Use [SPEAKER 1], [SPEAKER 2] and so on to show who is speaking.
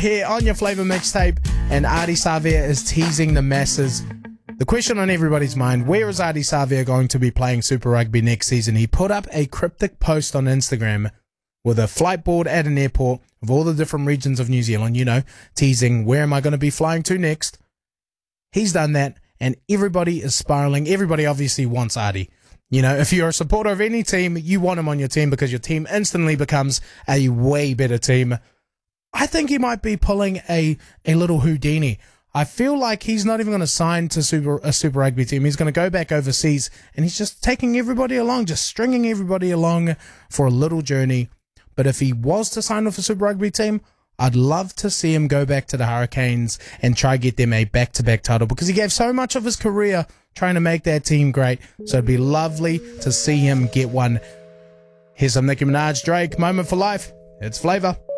[SPEAKER 1] here on your Flavour Mixtape, and Ardie Savea is teasing the masses. The question on everybody's mind, where is Ardie Savea going to be playing Super Rugby next season? He put up a cryptic post on Instagram with a flight board at an airport of all the different regions of New Zealand, teasing where am I going to be flying to next. He's done that, and everybody is spiraling. Everybody obviously wants Ardie. If you're a supporter of any team, you want him on your team because your team instantly becomes a way better team. I think he might be pulling a little Houdini. I feel like he's not even going to sign to a Super Rugby team. He's going to go back overseas, and he's just taking everybody along, just stringing everybody along for a little journey. But if he was to sign with a Super Rugby team, I'd love to see him go back to the Hurricanes and try get them a back-to-back title, because he gave so much of his career trying to make that team great. So it'd be lovely to see him get one. Here's some Nicki Minaj, Drake, Moment for Life. It's Flavour.